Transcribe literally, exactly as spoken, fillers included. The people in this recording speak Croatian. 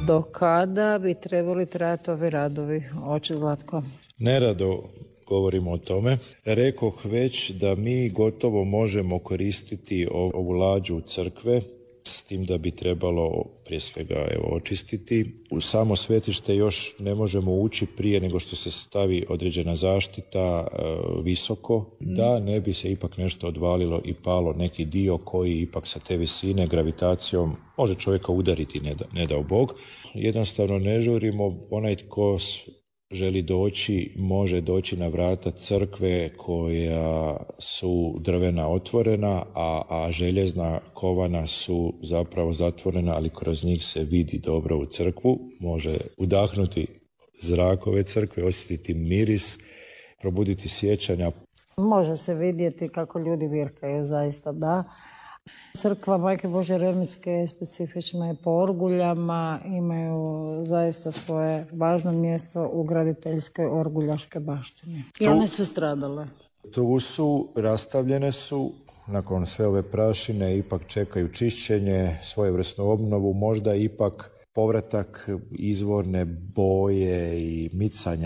Do kada bi trebali trajati ovi radovi, oče Zlatko? Nerado govorimo o tome. Rekoh već da mi gotovo možemo koristiti ovu lađu crkve, s tim da bi trebalo prije svega evo, očistiti. U samo svetište još ne možemo ući prije nego što se stavi određena zaštita e, visoko, mm. da ne bi se ipak nešto odvalilo i palo neki dio koji ipak sa te visine gravitacijom može čovjeka udariti, ne, da, ne dao Bog. Jednostavno ne žurimo, onaj tko želi doći, može doći na vrata crkve koja su drvena otvorena, a, a željezna kovana su zapravo zatvorena, ali kroz njih se vidi dobro u crkvu. Može udahnuti zrak ove crkve, osjetiti miris, probuditi sjećanja. Može se vidjeti kako ljudi virkaju, zaista da. Crkva Majke Božje Remetske specifična je po orguljama, imaju zaista svoje važno mjesto u graditeljskoj orguljaškoj baštini. I one su stradale. Tu su, rastavljene su, nakon sve ove prašine ipak čekaju čišćenje, svojevrsnu obnovu, možda ipak povratak izvorne boje i micanja